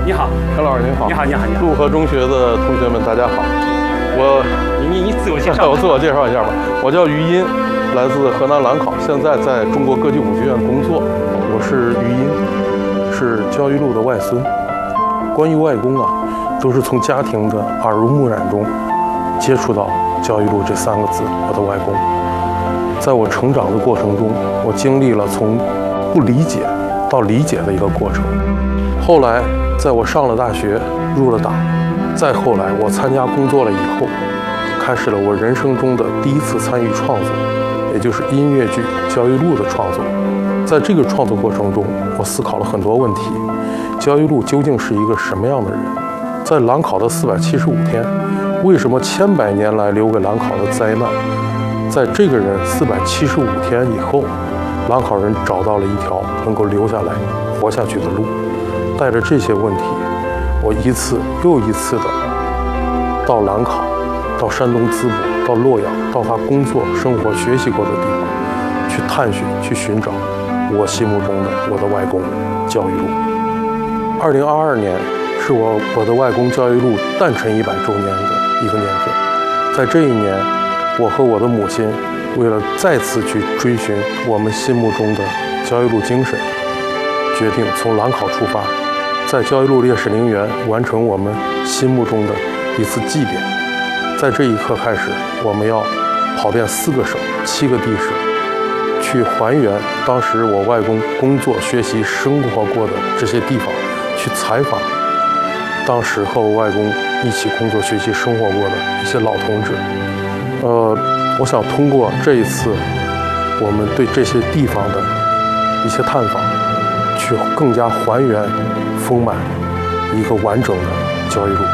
你好， 陈老师您好。 你好，你好，你好。 陆河中学的同学们，大家好。 你自我介绍。 我自我介绍一下吧。我叫于殷，来自河南兰考，现在在中国歌剧舞剧院工作。我是于殷，是焦裕禄的外孙。关于外公啊，都是从家庭的耳濡目染中接触到焦裕禄这3个字，我的外公。在我成长的过程中，我经历了从不理解到理解的一个过程。后来，在我上了大学，入了党，再后来我参加工作了以后，开始了我人生中的第一次参与创作，也就是音乐剧《焦裕禄》的创作。在这个创作过程中，我思考了很多问题：焦裕禄究竟是一个什么样的人？在兰考的475天，为什么千百年来留给兰考的灾难，在这个人475天以后，兰考人找到了一条能够留下来、活下去的路？带着这些问题，我一次又一次的到兰考，到山东淄博，到洛阳，到他工作、生活、学习过的地方，去探寻、去寻找我心目中的我的外公焦裕禄。2022年是我的外公焦裕禄诞辰100周年的一个年份，在这一年，我和我的母亲为了再次去追寻我们心目中的焦裕禄精神，决定从兰考出发，在焦裕禄烈士陵园完成我们心目中的一次祭奠。在这一刻开始，我们要跑遍4个省、7个地市，去还原当时我外公工作、学习、生活过的这些地方，去采访当时和我外公一起工作、学习、生活过的一些老同志。我想通过这一次我们对这些地方的一些探访，去更加还原丰满一个完整的焦裕禄。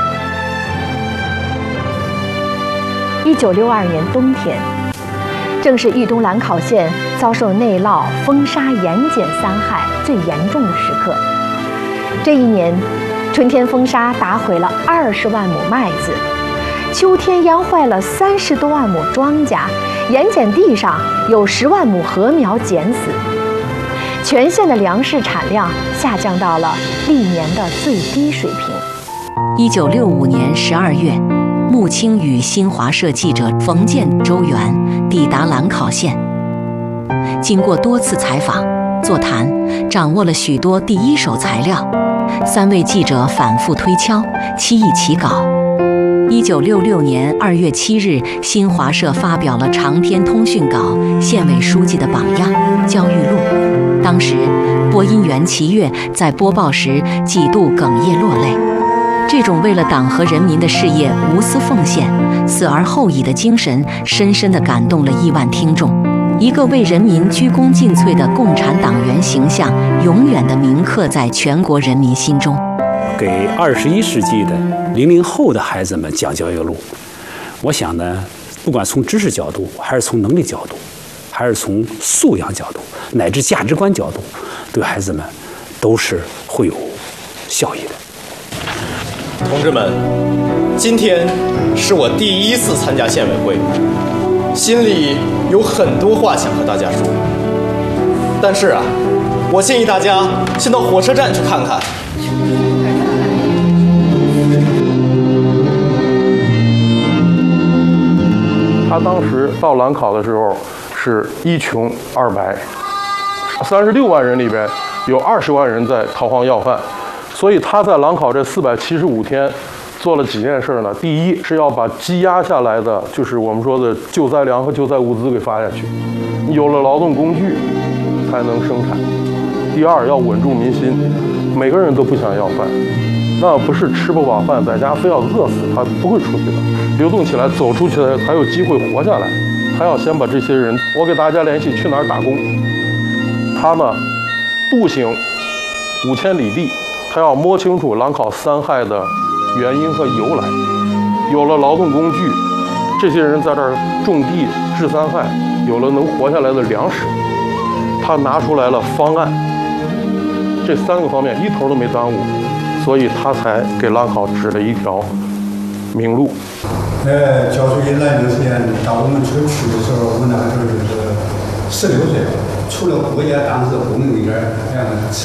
1962年冬天，正是豫东兰考县遭受内涝、风沙、盐碱3害最严重的时刻。这一年，春天风沙打毁了20万亩麦子，秋天淹坏了30多万亩庄稼，盐碱地上有10万亩禾苗碱死，全县的粮食产量下降到了历年的最低水平。 1965年12月，穆青与新华社记者冯建、周元抵达兰考县，经过多次采访、座谈，掌握了许多第一手材料。3位记者反复推敲，期议起稿。1966年2月7日，新华社发表了长篇通讯稿《县委书记的榜样——焦裕禄》。当时，播音员齐越在播报时几度哽咽落泪。这种为了党和人民的事业无私奉献、死而后已的精神，深深地感动了亿万听众。一个为人民鞠躬尽瘁的共产党员形象，永远地铭刻在全国人民心中。 给21世纪的00后的孩子们讲焦裕禄，我想呢，不管从知识角度，还是从能力角度，还是从素养角度，乃至价值观角度，对孩子们都是会有效益的。 同志们，今天是我第1次参加县委会，心里有很多话想和大家说。但是啊，我建议大家先到火车站去看看。 他当时到兰考的时候是1穷2白，36万人里边有20万人在逃荒要饭，所以他在兰考这475天做了几件事呢？第一是要把积压下来的，就是我们说的救灾粮和救灾物资给发下去，有了劳动工具才能生产。第二要稳住民心，每个人都不想要饭，那不是吃不饱饭在家非要饿死，他不会出去的。流动起来，走出去才有机会活下来。还要先把这些人，我给大家联系去哪儿打工。他呢，步行5000里地，他要摸清楚兰考3害的原因和由来。有了劳动工具，这些人在这儿种地治3害，有了能活下来的粮食。他拿出来了方案，这3个方面一头都没耽误，所以他才给兰考指了一条明路。 教书1来6年，到我们出去的时候，我那时候就是16岁，除了过节当时不能那个